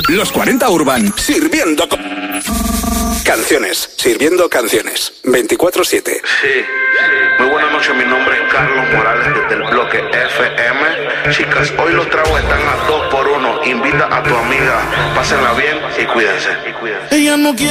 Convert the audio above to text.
Los 40 Urban, sirviendo canciones, sirviendo canciones, 24/7. Sí, muy buenas noches, mi nombre es Carlos Morales desde el bloque FM. Chicas, hoy los tragos están a 2 por 1. Invita a tu amiga, pásenla bien y cuídense. Ella no quiere